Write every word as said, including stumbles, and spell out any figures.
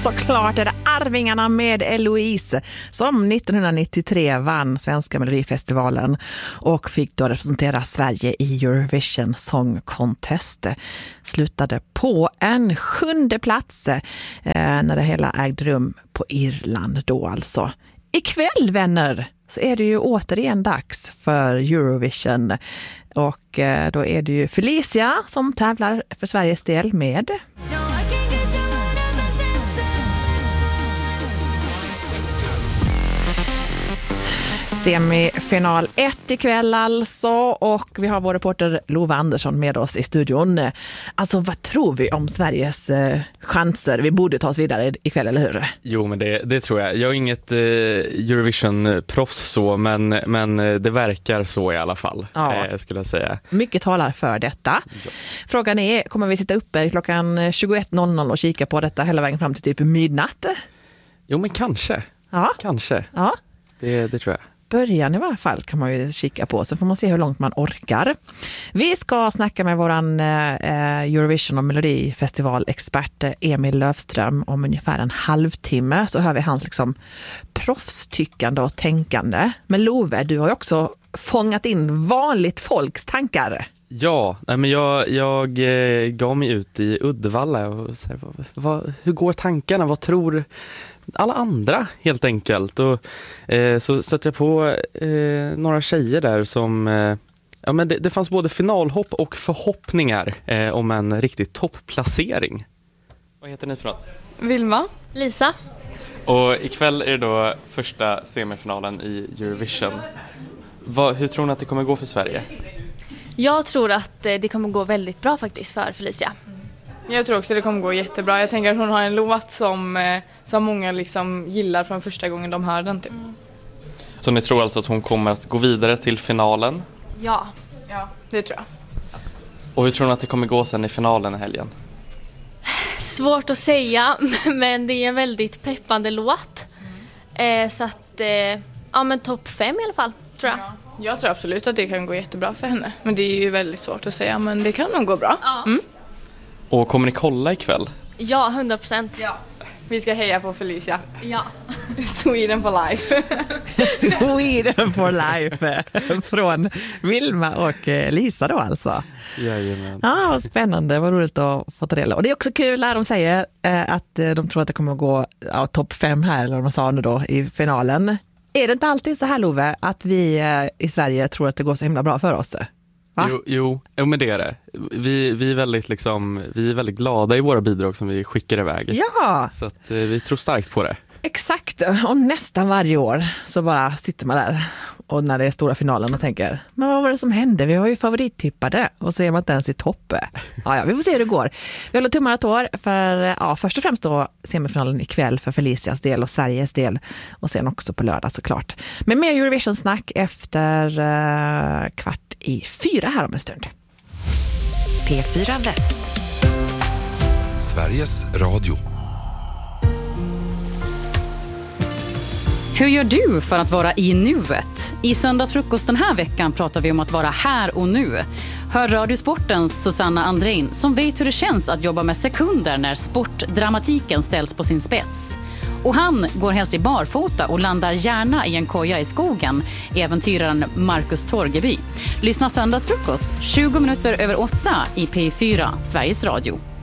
Såklart är det Arvingarna med Eloise som nittonhundranittiotre vann Svenska Melodifestivalen och fick då representera Sverige i Eurovision Song Contest. Slutade på en sjunde plats eh, när det hela ägde rum på Irland då alltså. Ikväll, vänner, så är det ju återigen dags för Eurovision och eh, då är det ju Felicia som tävlar för Sveriges del med... Semifinal ett ikväll alltså, och vi har vår reporter Lova Andersson med oss i studion. Alltså, vad tror vi om Sveriges eh, chanser? Vi borde ta oss vidare ikväll, eller hur? Jo, men det, det tror jag. Jag är inget eh, Eurovision-proffs så, men, men det verkar så i alla fall, ja. eh, skulle jag säga. Mycket talar för detta. Ja. Frågan är, kommer vi sitta uppe klockan tjugoett noll noll och kika på detta hela vägen fram till typ midnatt? Jo, men kanske. Ja. Kanske. Ja. Det, det tror jag. Början i varje fall kan man ju kika på, så får man se hur långt man orkar. Vi ska snacka med våran eh, Eurovision och Melodifestival-expert Emil Löfström om ungefär en halvtimme, så hör vi hans liksom proffstyckande och tänkande. Men Love, du har ju också fångat in vanligt folks tankar. Ja, nej men jag, jag eh, gav mig ut i Uddevalla och så här, vad, vad, hur går tankarna? Vad tror alla andra helt enkelt? Och eh, så satte jag på eh, några tjejer där som eh, ja, men det, det fanns både finalhopp och förhoppningar eh, om en riktig toppplacering. Vad heter ni för något? Vilma. Lisa. Och ikväll är det då första semifinalen i Eurovision. Vad, hur tror ni att det kommer gå för Sverige? Jag tror att det kommer gå väldigt bra faktiskt för Felicia. Jag tror också det kommer gå jättebra. Jag tänker att hon har en låt som, som många liksom gillar från första gången de hör den. Typ. Så ni tror alltså att hon kommer att gå vidare till finalen? Ja. Ja, det tror jag. Och hur tror ni att det kommer gå sen i finalen i helgen? Svårt att säga, men det är en väldigt peppande låt. Mm. Så att, ja men topp fem i alla fall, tror jag. Ja. Jag tror absolut att det kan gå jättebra för henne. Men det är ju väldigt svårt att säga, men det kan nog gå bra. Ja. Mm. Och kommer ni kolla ikväll? Ja, hundra procent. Ja. Vi ska heja på Felicia. Ja. Sweden for life. Sweden for life. Från Vilma och Lisa då alltså. Jajamän. Ja, vad spännande. Vad roligt att få ta del av. Och det är också kul när de säger att de tror att det kommer att gå ja, topp fem här, eller vad de sa nu då, i finalen. Är det inte alltid så här, Love, att vi i Sverige tror att det går så himla bra för oss? Va? Jo, jo, jo, men det är det. Vi, vi, är väldigt, liksom, vi är väldigt glada i våra bidrag som vi skickar iväg. Ja. Så att, eh, vi tror starkt på det. Exakt, och nästan varje år så bara sitter man där och när det är stora finalen och tänker, men vad var det som hände? Vi har ju favorittippade och så är man inte ens i toppe. Ja, ja, vi får se hur det går. Vi håller tummar och tår för ja, först och främst då semifinalen ikväll för Felicias del och Sveriges del, och sen också på lördag såklart. Men mer Eurovision-snack efter uh, kvart i fyra här om en stund. P fyra Väst. Sveriges Radio. Hur gör du för att vara i nuet? I söndagsfrukost den här veckan pratar vi om att vara här och nu. Hör Radiosportens Susanna Andrein som vet hur det känns att jobba med sekunder när sportdramatiken ställs på sin spets. Och han går helst i barfota och landar gärna i en koja i skogen, äventyraren Marcus Torgeby. Lyssna söndagsfrukost tjugo minuter över åtta i P fyra, Sveriges Radio.